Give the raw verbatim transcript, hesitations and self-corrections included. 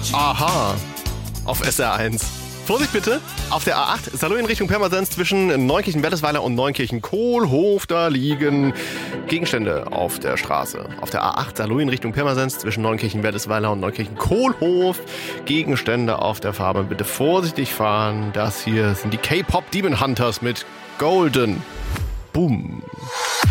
Aha. Auf S R eins. Vorsicht bitte, auf der A acht, Salo in Richtung Pirmasens zwischen Neunkirchen-Wellesweiler und Neunkirchen-Kohlhof, da liegen Gegenstände auf der Straße. Auf der A acht, Salo in Richtung Pirmasens zwischen Neunkirchen-Wellesweiler und Neunkirchen-Kohlhof, Gegenstände auf der Fahrbahn. Bitte vorsichtig fahren, das hier sind die K-Pop Demon Hunters mit Golden. Boom.